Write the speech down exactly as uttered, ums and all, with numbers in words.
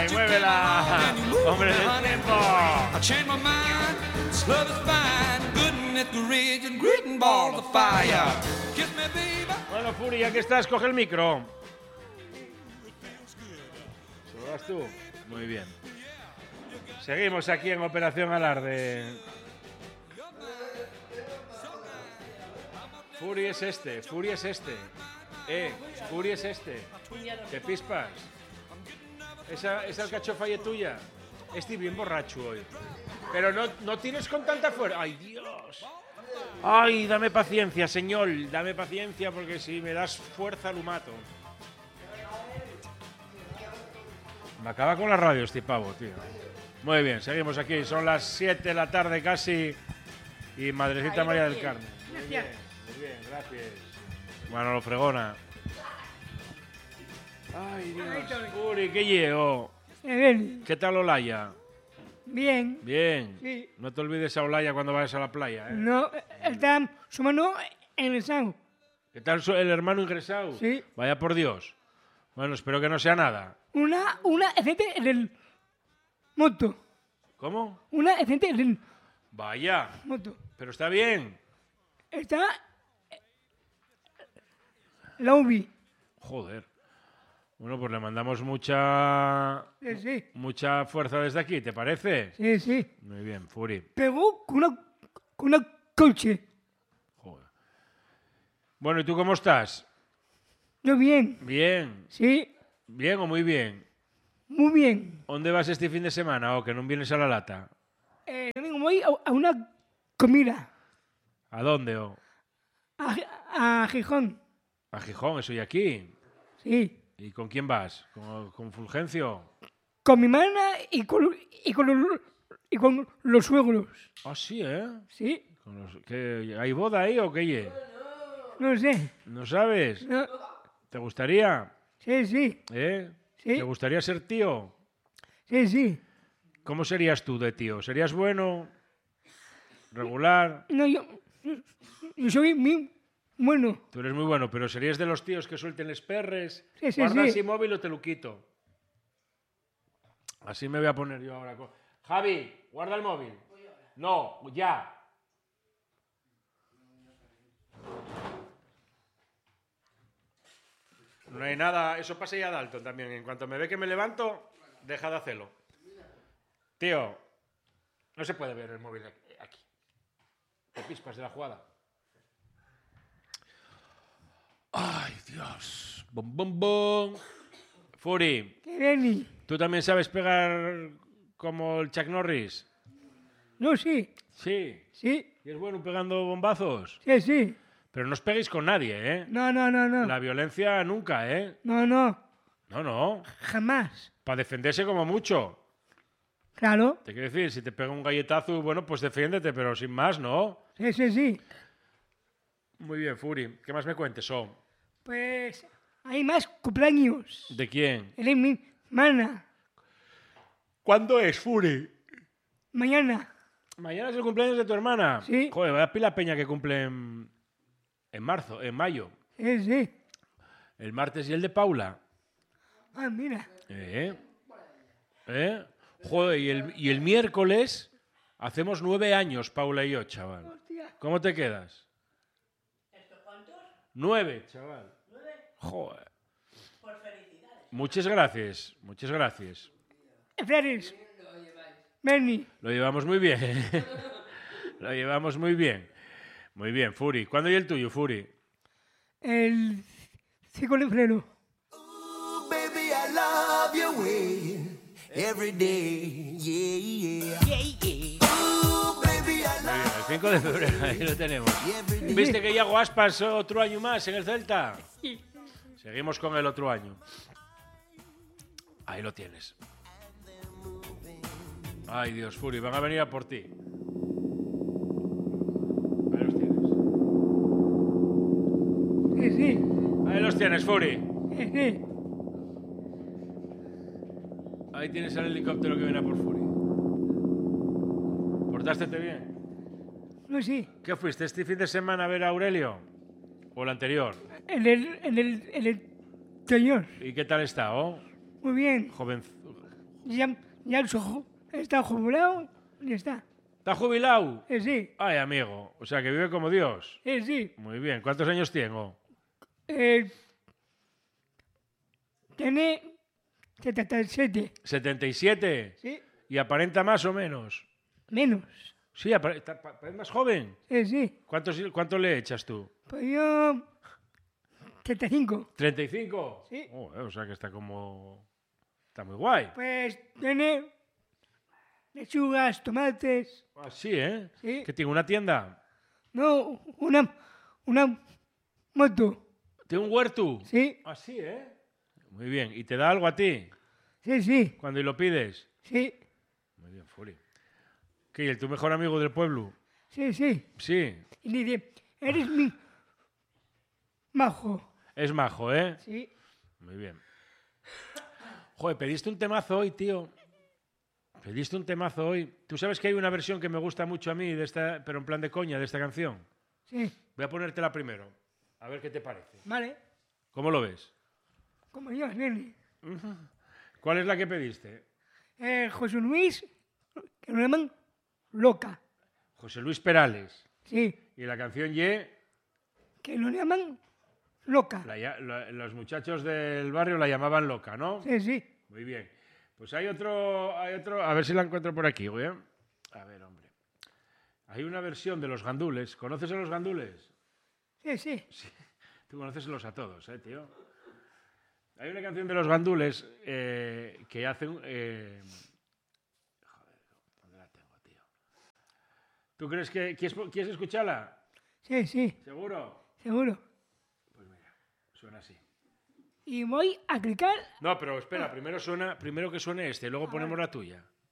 y muévela. Hombre del tiempo. Bueno, Furi, ya que estás, coge el micro. ¿Se lo das tú? Muy bien. Seguimos aquí en Operación Alarde. Furi es este, Furi es este. Eh, Furi es este. ¿Te pispas? Esa, esa alcachofa es tuya. Estoy bien borracho hoy. Pero no, no tienes con tanta fuerza. ¡Ay, Dios! ¡Ay, dame paciencia, señor! Dame paciencia porque si me das fuerza lo mato. Me acaba con la radio este pavo, tío. Muy bien, seguimos aquí. Son las siete de la tarde casi. Y Madrecita María del Carmen. Muy bien, muy bien, gracias. Manolo Fregona. Ay, Dios. Uri, ¿qué llevo? ¿Qué tal Olaya? Bien. Bien. Sí. No te olvides a Olaya cuando vayas a la playa, ¿eh? No, está su mano ingresado. ¿Qué tal el hermano ingresado? Sí. Vaya por Dios. Bueno, espero que no sea nada. Una, una gente en el moto. ¿Cómo? Una gente en el Vaya. moto. Pero está bien. Está la U B I. Joder. Bueno, pues le mandamos mucha Sí, sí. mucha fuerza desde aquí, ¿te parece? Sí, sí. Muy bien, Furi. Pegó con una, con una coche. Joder. Bueno, ¿y tú cómo estás? Yo bien. Bien. Sí, ¿Bien o muy bien? muy bien. ¿Dónde vas este fin de semana o que no vienes a la lata? Eh, domingo voy a, a una comida. ¿A dónde? O? A, a Gijón. A Gijón, eso y aquí. Sí. ¿Y con quién vas? ¿Con, con Fulgencio? Con mi hermana y con, y con, los, y con los suegros. Ah, sí, ¿eh? Sí. Con los, ¿qué, ¿hay boda ahí o qué? Ye? No sé. ¿No sabes? No. ¿Te gustaría? Sí, sí. ¿Eh? Sí. ¿Te gustaría ser tío? Sí, sí. ¿Cómo serías tú de tío? ¿Serías bueno? ¿Regular? No, yo, yo soy muy bueno. Tú eres muy bueno, pero ¿serías de los tíos que suelten les perres? Sí, sí, Guarda sí. así móvil o te lo quito. Así me voy a poner yo ahora. Javi, guarda el móvil. No, ya. No hay nada, eso pasa ya a Dalton también. En cuanto me ve que me levanto, deja de hacerlo. Tío, no se puede ver el móvil aquí. Te pispas de la jugada. Ay, Dios. Bom, bom, bom. Furi, ¿Qué Benny? ¿tú también sabes pegar como el Chuck Norris? No, sí. Sí. Sí. ¿Y es bueno pegando bombazos? Sí, sí. Pero no os peguéis con nadie, ¿eh? No, no, no, no. La violencia nunca, ¿eh? No, no. No, no. Jamás. Para defenderse como mucho. Claro. Te quiero decir, si te pega un galletazo, bueno, pues defiéndete, pero sin más, ¿no? Sí, sí, sí. Muy bien, Furi. ¿Qué más me cuentes, oh? Pues hay más cumpleaños. ¿De quién? Él es mi hermana. ¿Cuándo es, Furi? Mañana. Mañana es el cumpleaños de tu hermana. Sí. Joder, vaya pila peña que cumple en, en marzo, en mayo. Sí, sí. El martes y el de Paula. Ah, mira. ¿Eh? ¿Eh? Joder, y el, y el miércoles hacemos nueve años, Paula y yo, chaval. Hostia. ¿Cómo te quedas? Nueve, chaval. Joder. Muchas gracias, muchas gracias. Flores. Benny. Lo llevamos muy bien. Lo llevamos muy bien. Muy bien, Furi. ¿Cuándo y el tuyo, Furi? El cinco de febrero. Ooh, baby, I love your way every day. Yeah, yeah. Ooh, baby, I Muy bien, love el cinco de febrero, ahí lo tenemos. ¿Viste que Iago Aspas otro año más en el Celta? Sí. Seguimos con el otro año. Ahí lo tienes. Ay, Dios, Furi, van a venir a por ti. Ahí los tienes. Sí, sí. Ahí los tienes, Furi. Sí, sí. Ahí tienes el helicóptero que viene a por Furi. ¿Portástete bien? No, sí. ¿Qué fuiste este fin de semana a ver a Aurelio? ¿O el anterior? En el, en el, en el señor. ¿Y qué tal está, oh? Muy bien. Joven, Ya, ya su- está jubilado y está. ¿Está jubilado? Eh, sí, Ay, amigo. O sea, que vive como Dios. eh, sí. Muy bien. ¿Cuántos años tengo? Eh, tiene setenta y siete. ¿setenta y siete? Sí, ¿Y aparenta más o menos? menos. Sí, aparenta, pa- parece más joven. Eh, sí. ¿Cuántos, ¿Cuánto le echas tú? Pues yo. treinta y cinco. ¿treinta y cinco? Sí. Oh, eh, o sea, que está como... Está muy guay. Pues tiene lechugas, tomates. Ah, sí, ¿eh? Sí. Que tiene una tienda. No, una, una moto. ¿Tiene un huerto? Sí, Ah, sí, ¿eh? Muy bien. ¿Y te da algo a ti sí, sí, cuando lo pides? sí, Muy bien, Furi. ¿Qué? ¿Y el tu mejor amigo del pueblo? sí, sí. Sí. Y dice, eres mi majo. Es majo, ¿eh? Sí, Muy bien. Joder, pediste un temazo hoy, tío. Pediste un temazo hoy. Tú sabes que hay una versión que me gusta mucho a mí, de esta, pero en plan de coña, de esta canción. sí. Voy a ponértela primero. A ver qué te parece. Vale. ¿Cómo lo ves? Como yo, nene. ¿Cuál es la que pediste? Eh, José Luis, que lo llaman loca. José Luis Perales. Sí, Y la canción Ye, que lo llaman loca. la ya- la- los muchachos del barrio la llamaban loca, ¿no? Sí, sí. Muy bien. Pues hay otro, hay otro, a ver si la encuentro por aquí, güey. A ver, hombre. Hay una versión de los gandules. ¿Conoces a los gandules? Sí, sí. Tú conoces a todos, ¿eh, tío? Hay una canción de los gandules eh, que hacen... Eh... Joder, ¿dónde la tengo, tío? ¿Tú crees que quieres, quieres escucharla? Sí, sí, ¿Seguro? seguro. Pues mira, suena así. Y voy a clicar. No, pero espera, primero suena, primero que suene este, luego ponemos la tuya.